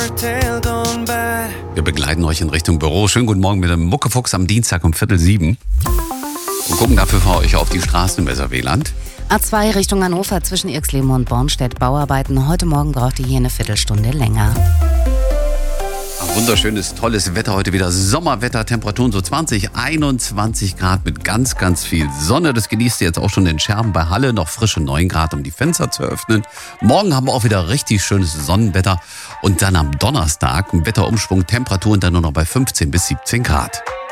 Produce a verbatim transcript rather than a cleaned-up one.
Wir begleiten euch in Richtung Büro. Schönen guten Morgen mit dem Muckefuchs am Dienstag um Viertel sieben. Und gucken dafür für euch auf die Straßen im S R W-Land. A zwei Richtung Hannover zwischen Irxleben und Bornstedt. Bauarbeiten. Heute Morgen braucht ihr hier eine Viertelstunde länger. Ein wunderschönes, tolles Wetter heute wieder. Sommerwetter, Temperaturen so zwanzig, einundzwanzig Grad mit ganz, ganz viel Sonne. Das genießt ihr jetzt auch schon in Scherben bei Halle. Noch frische neun Grad, um die Fenster zu öffnen. Morgen haben wir auch wieder richtig schönes Sonnenwetter. Und dann am Donnerstag ein Wetterumschwung, Temperaturen dann nur noch bei fünfzehn bis siebzehn Grad.